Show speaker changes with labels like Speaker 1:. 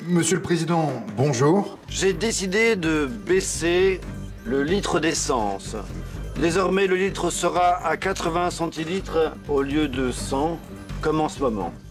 Speaker 1: Monsieur le Président, bonjour.
Speaker 2: J'ai décidé de baisser le litre d'essence. Désormais, le litre sera à 80 centilitres au lieu de 100, comme en ce moment.